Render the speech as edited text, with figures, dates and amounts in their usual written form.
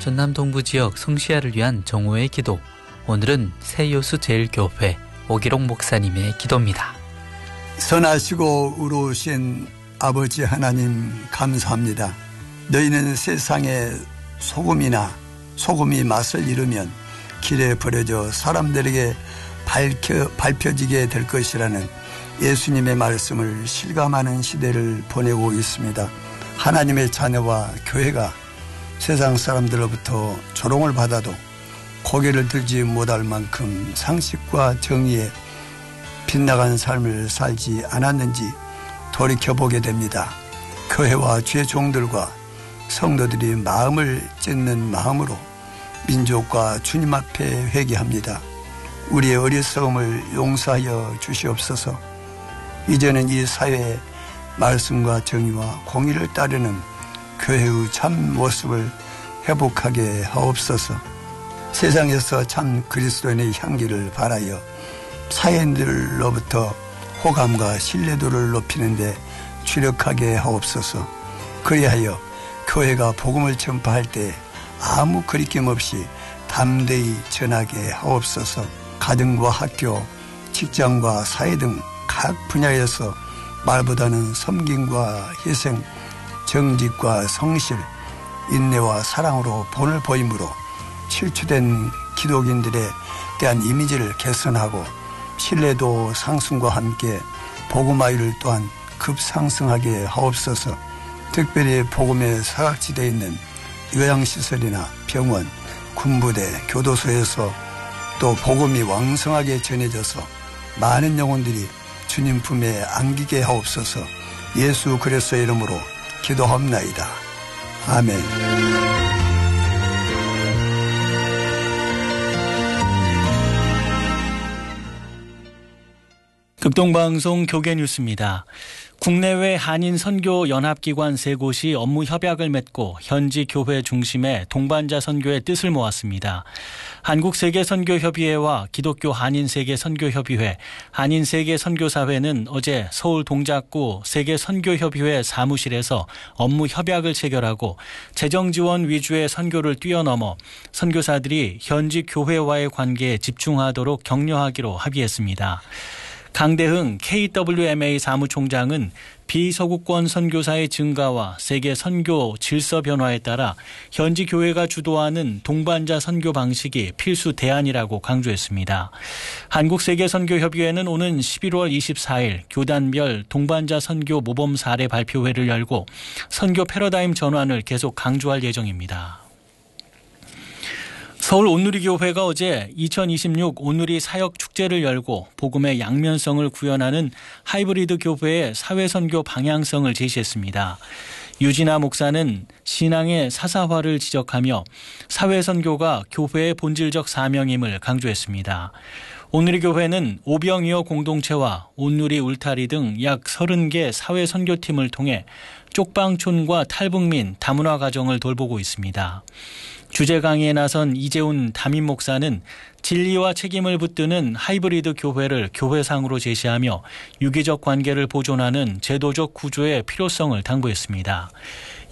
전남 동부 지역 성시아를 위한 정오의 기도. 오늘은 새요수 제일교회 오기록 목사님의 기도입니다. 선하시고 의로우신 아버지 하나님 감사합니다. 너희는 세상에 소금이 맛을 잃으면 길에 버려져 사람들에게 밝혀지게 될 것이라는 예수님의 말씀을 실감하는 시대를 보내고 있습니다. 하나님의 자녀와 교회가 세상 사람들로부터 조롱을 받아도 고개를 들지 못할 만큼 상식과 정의에 빗나간 삶을 살지 않았는지 돌이켜보게 됩니다. 교회와 주의 종들과 성도들이 마음을 찢는 마음으로 민족과 주님 앞에 회개합니다. 우리의 어리석음을 용서하여 주시옵소서. 이제는 이 사회의 말씀과 정의와 공의를 따르는 교회의 참 모습을 회복하게 하옵소서. 세상에서 참 그리스도인의 향기를 발하여 사회인들로부터 호감과 신뢰도를 높이는 데 주력하게 하옵소서. 그리하여 교회가 복음을 전파할 때 아무 거리낌 없이 담대히 전하게 하옵소서. 가정과 학교, 직장과 사회 등 각 분야에서 말보다는 섬김과 희생, 정직과 성실, 인내와 사랑으로 본을 보임으로 실추된 기독인들에 대한 이미지를 개선하고 신뢰도 상승과 함께 복음화율 또한 급상승하게 하옵소서. 특별히 복음의 사각지대에 있는 요양시설이나 병원, 군부대, 교도소에서 또 복음이 왕성하게 전해져서 많은 영혼들이 주님 품에 안기게 하옵소서. 예수 그리스도의 이름으로 기도합나이다. 아멘. 극동방송 교계뉴스입니다. 국내외 한인 선교 연합기관 3곳이 업무 협약을 맺고 현지 교회 중심의 동반자 선교의 뜻을 모았습니다. 한국세계선교협의회와 기독교 한인세계선교협의회, 한인세계선교사회는 어제 서울 동작구 세계선교협의회 사무실에서 업무 협약을 체결하고 재정 지원 위주의 선교를 뛰어넘어 선교사들이 현지 교회와의 관계에 집중하도록 격려하기로 합의했습니다. 강대흥 KWMA 사무총장은 비서구권 선교사의 증가와 세계 선교 질서 변화에 따라 현지 교회가 주도하는 동반자 선교 방식이 필수 대안이라고 강조했습니다. 한국세계선교협의회는 오는 11월 24일 교단별 동반자 선교 모범 사례 발표회를 열고 선교 패러다임 전환을 계속 강조할 예정입니다. 서울 온누리교회가 어제 2026 온누리 사역축제를 열고 복음의 양면성을 구현하는 하이브리드 교회의 사회선교 방향성을 제시했습니다. 유진아 목사는 신앙의 사사화를 지적하며 사회선교가 교회의 본질적 사명임을 강조했습니다. 온누리교회는 오병이어 공동체와 온누리 울타리 등 약 30개 사회선교팀을 통해 쪽방촌과 탈북민 다문화 가정을 돌보고 있습니다. 주제 강의에 나선 이재훈 담임 목사는 진리와 책임을 붙드는 하이브리드 교회를 교회상으로 제시하며 유기적 관계를 보존하는 제도적 구조의 필요성을 당부했습니다.